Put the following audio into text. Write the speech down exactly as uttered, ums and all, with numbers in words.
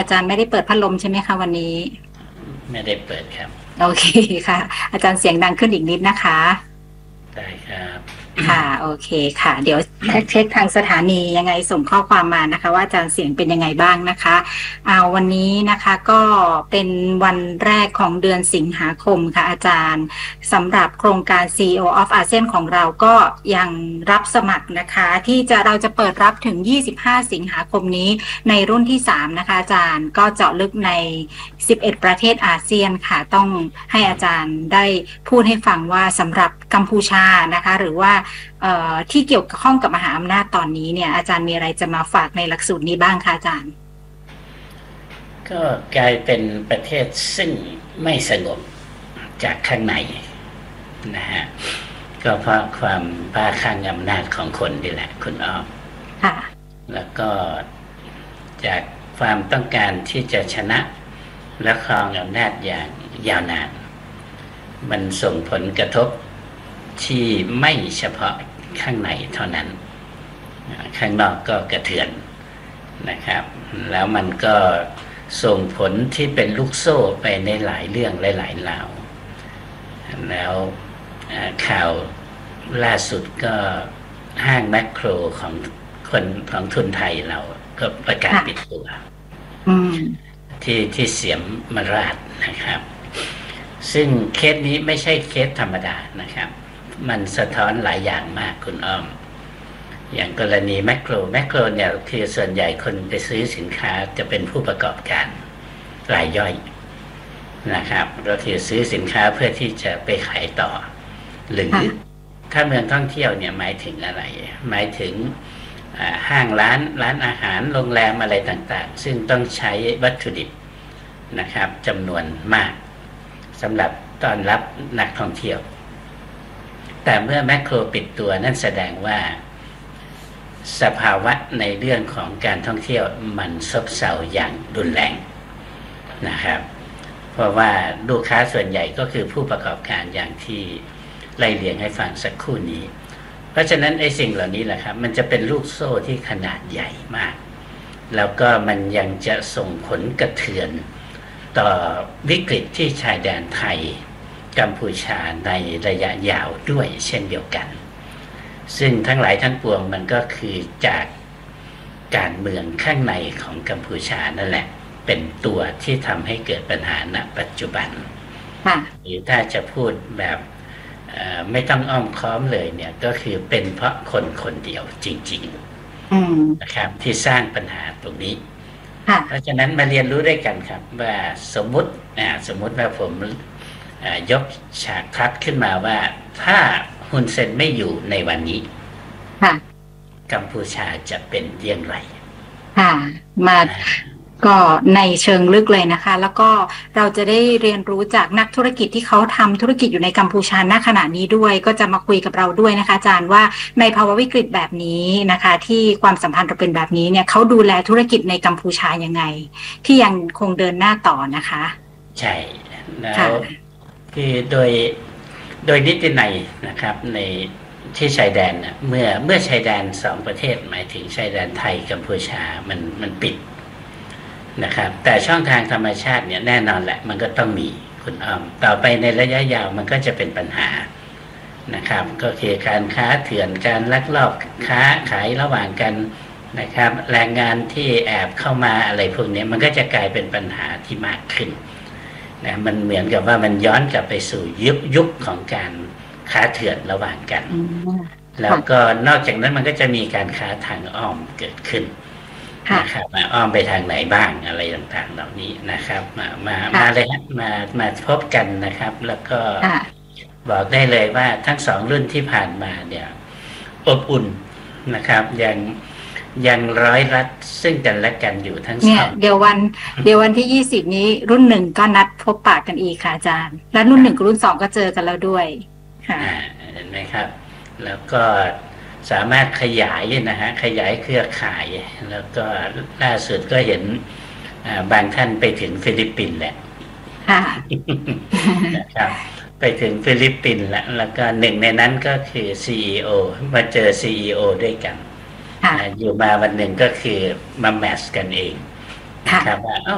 จารย์ไม่ได้เปิดพัดลมใช่ไหมคะวันนี้ไม่ได้เปิดครับโอเคค่ะอาจารย์เสียงดังขึ้นอีกนิดนะคะได้ครับค่ะโอเคค่ะเดี๋ยวเช็คทางสถานียังไงส่งข้อความมานะคะว่าอาจารย์เสียงเป็นยังไงบ้างนะคะเอาวันนี้นะคะก็เป็นวันแรกของเดือนสิงหาคมค่ะอาจารย์สำหรับโครงการ ซี อี โอ of อาเซียนของเราก็ยังรับสมัครนะคะที่จะเราจะเปิดรับถึงยี่สิบห้าสิงหาคมนี้ในรุ่นที่สามนะคะอาจารย์ก็เจาะลึกในสิบเอ็ดประเทศอาเซียนค่ะต้องให้อาจารย์ได้พูดให้ฟังว่าสำหรับกัมพูชานะคะหรือว่าที่เกี่ยวข้องกับมหาอำนาจตอนนี้เนี่ยอาจารย์มีอะไรจะมาฝากในหลักสูตรนี้บ้างคะอาจารย์ก็กลายเป็นประเทศซึ่งไม่สงบจากข้างในนะฮะก็เพราะความบ้าคลั่งอำนาจของคนนี่แหละคุณอ้อมค่ะแล้วก็จากความต้องการที่จะชนะและครองอำนาจอย่างยาวนานมันส่งผลกระทบที่ไม่เฉพาะข้างในเท่านั้นข้างนอกก็กระเทือนนะครับแล้วมันก็ส่งผลที่เป็นลูกโซ่ไปในหลายเรื่องหลายๆราวแล้วข่าวล่าสุดก็ห้างแมคโครของคนของทุนไทยเราก็ประกาศปิดตัวที่ที่เสียมมาราชนะครับซึ่งเคสนี้ไม่ใช่เคสธรรมดานะครับมันสะท้อนหลายอย่างมากคุณอ้อมอย่างกรณีแมคโครแมคโครเนี่ยคือส่วนใหญ่คนไปซื้อสินค้าจะเป็นผู้ประกอบการรายย่อยนะครับเราคือซื้อสินค้าเพื่อที่จะไปขายต่อหรือถ้าเมืองท่องเที่ยวเนี่ยหมายถึงอะไรหมายถึงห้างร้านร้านอาหารโรงแรมอะไรต่างๆซึ่งต้องใช้วัตถุดิบนะครับจำนวนมากสำหรับต้อนรับนักท่องเที่ยวแต่เมื่อแมคโครปิดตัวนั่นแสดงว่าสภาวะในเรื่องของการท่องเที่ยวมันซบเซาอย่างรุนแรงนะครับเพราะว่าลูกค้าส่วนใหญ่ก็คือผู้ประกอบการอย่างที่ไล่เรียงให้ฟังสักครู่นี้เพราะฉะนั้นไอ้สิ่งเหล่านี้แหละครับมันจะเป็นลูกโซ่ที่ขนาดใหญ่มากแล้วก็มันยังจะส่งผลกระเทือนต่อวิกฤตที่ชายแดนไทยกัมพูชาในระยะยาวด้วยเช่นเดียวกันซึ่งทั้งหลายทั้งปวงมันก็คือจากการเมืองข้างในของกัมพูชานั่นแหละเป็นตัวที่ทำให้เกิดปัญหาณปัจจุบันหรือถ้าจะพูดแบบไม่ต้องอ้อมค้อมเลยเนี่ยก็คือเป็นเพราะคนคนเดียวจริงๆนะครับที่สร้างปัญหาตรงนี้เพราะฉะนั้นมาเรียนรู้ด้วยกันครับว่าสมมุติสมมุติว่าผมยกฉากทัดขึ้นมาว่าถ้าฮุนเซนไม่อยู่ในวันนี้กัมพูชาจะเป็นอย่างไรค่ะมาก็ในเชิงลึกเลยนะคะแล้วก็เราจะได้เรียนรู้จากนักธุรกิจที่เขาทำธุรกิจอยู่ในกัมพูชาณขณะนี้ด้วยก็จะมาคุยกับเราด้วยนะคะอาจารย์ว่าในภาวะวิกฤตแบบนี้นะคะที่ความสัมพันธ์เราเป็นแบบนี้เนี่ยเขาดูแลธุรกิจในกัมพูชายังไงที่ยังคงเดินหน้าต่อนะคะใช่แล้วคือโดยโดยนิตินัยนะครับในที่ชายแดนเมื่อเมื่อชายแดนสองประเทศหมายถึงชายแดนไทยกัมพูชามันมันปิดนะครับแต่ช่องทางธรรมชาติเนี่ยแน่นอนแหละมันก็ต้องมีคุณอ้อมต่อไปในระยะยาวมันก็จะเป็นปัญหานะครับก็คือการค้าเถื่อนการลักลอบค้าขายระหว่างกันนะครับแรงงานที่แอบเข้ามาอะไรพวกนี้มันก็จะกลายเป็นปัญหาที่มากขึ้นนะมันเหมือนกับว่ามันย้อนกลับไปสู่ยุคยุคของการค้าเถื่อนระหว่างกันแล้วก็นอกจากนั้นมันก็จะมีการค้าทางอ้อมเกิดขึ้นนะครับมาอ้อมไปทางไหนบ้างอะไรต่างๆเหล่านี้นะครับมามามาเลยฮะมามาพบกันนะครับแล้วก็บอกได้เลยว่าทั้งสองรุ่นที่ผ่านมาเนี่ยอบอุ่นนะครับยังยังร้อยรัดซึ่งกันและกันอยู่ทั้งสองเนี่ยเดี๋ยววันเดี๋ยววันที่ยี่สิบนี้รุ่นหนึ่งก็นัดพบปะกันอีกค่ะอาจารย์และรุ่นหนึ่งกับรุ่นสองก็เจอกันแล้วด้วยค่ะเห็นไหมครับแล้วก็สามารถขยายนะฮะขยายเครือข่ายแล้วก็ล่าสุดก็เห็นบางท่านไปถึงฟิลิปปินส์แหละค่ะนะครับไปถึงฟิลิปปินส์แล้วแล้วก็หนึ่งในนั้นก็คือ ซี อี โอ มาเจอ ซี อี โอ ด้วยกันอยู่มาวันหนึ่งก็คือมาแมทช์กันเองนะครับว่า